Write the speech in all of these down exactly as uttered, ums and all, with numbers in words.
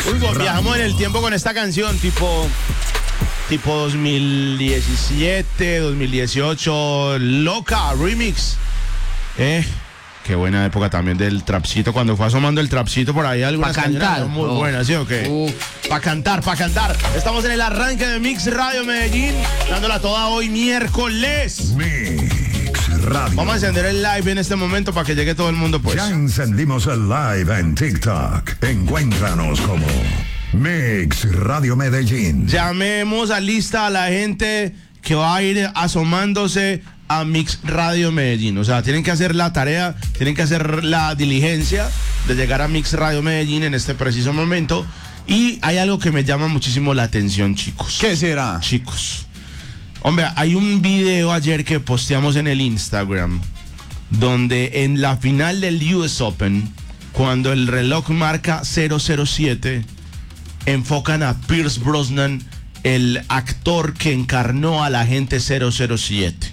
Uy, viajamos en el tiempo con esta canción, tipo, tipo dos mil diecisiete, dos mil dieciocho, Loca, remix. Eh, qué buena época también del trapcito, cuando fue asomando el trapcito por ahí algunas Pa' cantar. muy Oh. buenas, ¿sí o qué? Uh. Pa' cantar, pa' cantar. Estamos en el arranque de Mix Radio Medellín, dándola toda hoy miércoles. Mix Radio. Vamos a encender el live en este momento para que llegue todo el mundo, pues. Ya encendimos el live en TikTok. Encuéntranos como Mix Radio Medellín. Llamemos a lista a la gente que va a ir asomándose a Mix Radio Medellín. O sea, tienen que hacer la tarea, tienen que hacer la diligencia de llegar a Mix Radio Medellín en este preciso momento. Y hay algo que me llama muchísimo la atención, chicos. ¿Qué será? Chicos. Hombre, hay un video ayer que posteamos en el Instagram donde en la final del U S Open, cuando el reloj marca cero cero siete, enfocan a Pierce Brosnan, el actor que encarnó a la agente cero cero siete.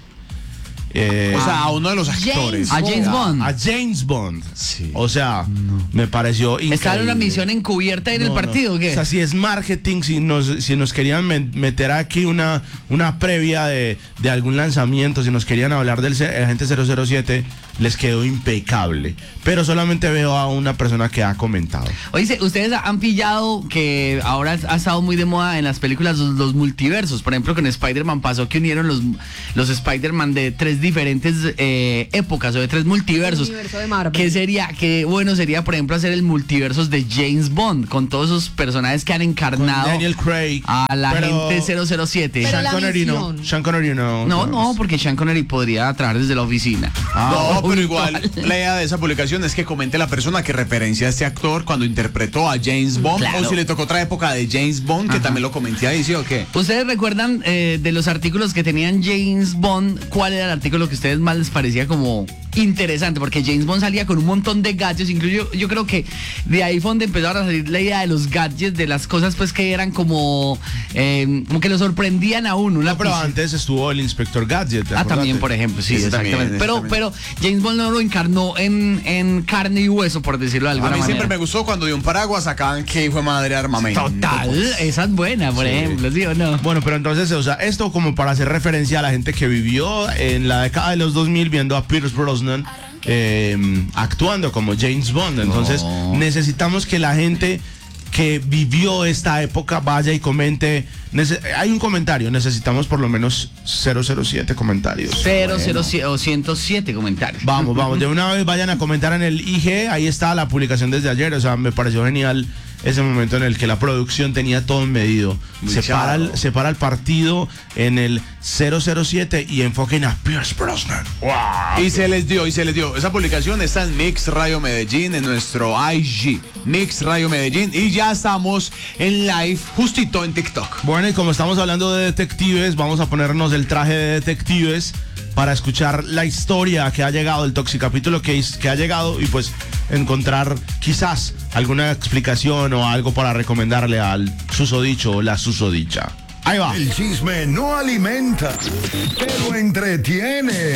Eh, O sea, a uno de los actores. A James Bond. a James Bond. Sí. O sea, me pareció increíble. ¿Está en una misión encubierta en el No, partido no. o qué? O sea, si es marketing, si nos, si nos querían me- meter aquí una, una previa de, de algún lanzamiento, si nos querían hablar del ce- agente cero cero siete, les quedó impecable. Pero solamente veo a una persona que ha comentado. Oye, ustedes han pillado que ahora ha estado muy de moda en las películas los, los multiversos. Por ejemplo, con Spider-Man pasó que unieron los, los Spider-Man de tres diferentes eh, épocas o de tres multiversos. El universo de Marvel. ¿Qué sería? Qué bueno sería, por ejemplo, hacer el multiversos de James Bond con todos esos personajes que han encarnado Con Daniel Craig. a la pero- gente cero cero siete. Pero Sean la Connery no. misión. Sean Connery no. No, no, porque Sean Connery podría trabajar desde la oficina. No, pero Uy, igual ¿cuál? la idea de esa publicación es que comente la persona que referencia a este actor cuando interpretó a James Bond, Claro. o si le tocó otra época de James Bond, que también lo comenté ahí, ¿sí o qué? ¿Ustedes recuerdan eh, de los artículos que tenían James Bond? ¿Cuál era el artículo que a ustedes más les parecía como interesante? Porque James Bond salía con un montón de gadgets, incluso yo, yo creo que de ahí fue donde empezaron a salir la idea de los gadgets, de las cosas pues que eran como, eh, como que lo sorprendían a uno. Una No, pero pista. antes estuvo el Inspector Gadget. ¿te Ah, acuerdas? también, por ejemplo, sí, Ese exactamente. también, ese pero, también. pero James Bond no lo encarnó en, en carne y hueso, por decirlo de A alguna mí manera. siempre me gustó cuando de un paraguas sacaban que hijo de madre armamento. Total, pues. esa es buena, por ejemplo, ¿sí o no? Bueno, pero entonces, o sea, esto como para hacer referencia a la gente que vivió en la década de los dos mil viendo a Pierce Brosnan eh, actuando como James Bond. Entonces, No. necesitamos que la gente que vivió esta época vaya y comente. Nece- hay un comentario, necesitamos por lo menos cero cero siete comentarios. cero cero siete o ciento siete comentarios. Vamos, vamos, de una vez vayan a comentar en el I G, ahí está la publicación desde ayer, o sea, me pareció genial ese momento en el que la producción tenía todo medido. Muy Separa el, charro. separa el partido en el cero cero siete y enfoquen a Pierce Brosnan. ¡Wow! Y se les dio, y se les dio. Esa publicación está en Mix Radio Medellín, en nuestro I G, Mix Radio Medellín, y ya estamos en live justito en TikTok. Bueno, y como estamos hablando de detectives, vamos a ponernos el traje de detectives para escuchar la historia que ha llegado, el toxicapítulo que, is- que ha llegado y pues encontrar quizás alguna explicación o algo para recomendarle al susodicho o la susodicha. Ahí va. El chisme no alimenta, pero entretiene.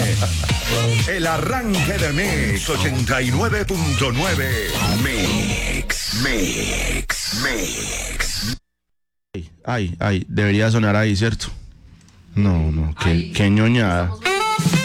El arranque de Mix ochenta y nueve punto nueve. Mix, Mix, Mix. Ay, ay, debería sonar ahí, ¿cierto? No, no, qué, qué ñoñada.